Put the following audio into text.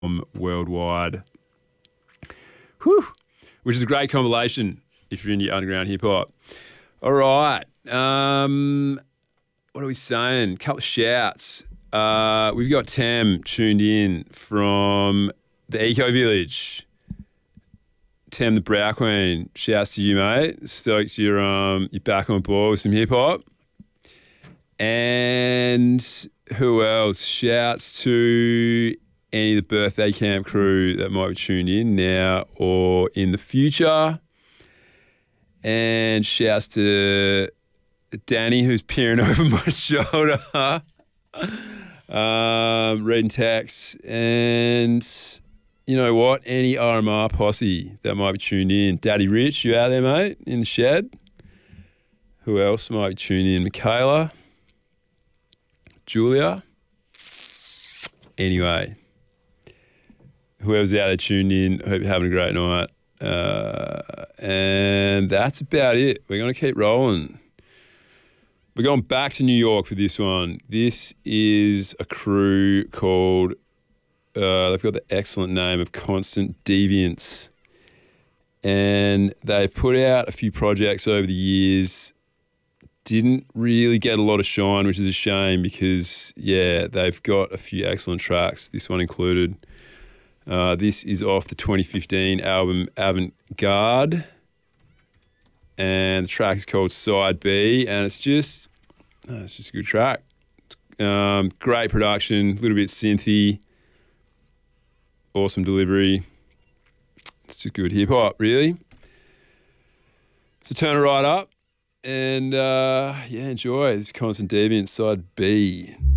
worldwide. Whew. Which is a great compilation if you're into underground hip hop. All right. What are we saying? A couple of shouts. We've got Tam tuned in from the Eco Village. Tam the Brow Queen. Shouts to you, mate. Stoked you're back on board with some hip hop. And who else? Shouts to any of the birthday camp crew that might be tuned in now or in the future. And shouts to Danny, who's peering over my shoulder, reading texts. And you know what? Any RMR posse that might be tuned in. Daddy Rich, you out there, mate, in the shed? Who else might be tuned in? Michaela? Julia? Anyway, whoever's out there tuned in, hope you're having a great night. And that's about it. We're going to keep rolling. We're going back to New York for this one. This is a crew called, they've got the excellent name of Constant Deviance. And they've put out a few projects over the years. Didn't really get a lot of shine, which is a shame because, yeah, they've got a few excellent tracks, this one included. This is off the 2015 album Avant-Garde, and the track is called Side B, and it's just a good track. Great production, a little bit synthy, awesome delivery. It's just good hip hop, really. So turn it right up and enjoy this Constant Deviance Side B.